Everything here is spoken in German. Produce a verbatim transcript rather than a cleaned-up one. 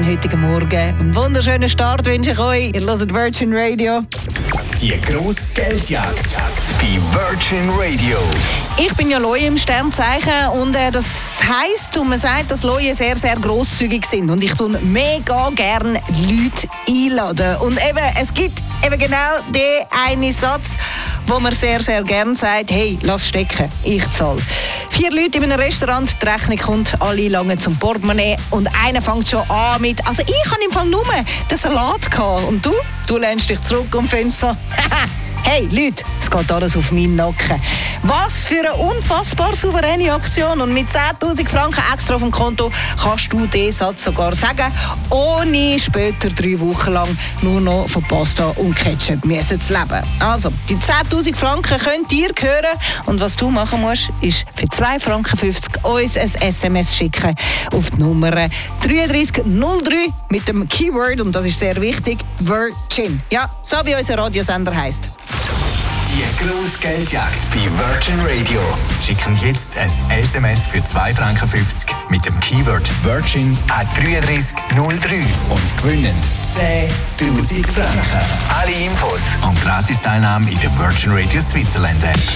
heutigen Morgen. Einen wunderschönen Start wünsche ich euch. Ihr hört Virgin Radio. Die grosse Geldjagd bei Virgin Radio. Ich bin ja Leute im Sternzeichen und äh, das heisst, und man sagt, dass Leute sehr, sehr grosszügig sind. Und ich tue mega gerne Leute einladen. Und eben, es gibt eben genau den einen Satz, wo man sehr, sehr gerne sagt, hey, lass stecken, ich zahle. Vier Leute in einem Restaurant, die Rechnung kommt, alle lange zum Portemonnaie und einer fängt schon an mit, also ich habe im Fall nur den Salat gehabt. Und du? Du lehnst dich zurück und findest so, hey Leute, es geht alles auf meinen Nacken. Was für eine unfassbar souveräne Aktion. Und mit zehntausend Franken extra auf dem Konto kannst du diesen Satz sogar sagen, ohne später drei Wochen lang nur noch von Pasta und Ketchup müssen zu leben. Also, die zehntausend Franken könnt ihr hören. Und was du machen musst, ist für zwei Franken fünfzig uns ein S M S schicken auf die Nummer drei drei null drei mit dem Keyword, und das ist sehr wichtig, Virgin. Ja, so wie unser Radiosender heisst. Die grosse Geldjagd bei Virgin Radio. Schicken jetzt ein S M S für zwei Franken fünfzig mit dem Keyword Virgin an drei drei null drei und gewinnen zehntausend Franken. Alle Infos und Gratis-Teilnahme in der Virgin Radio Switzerland App.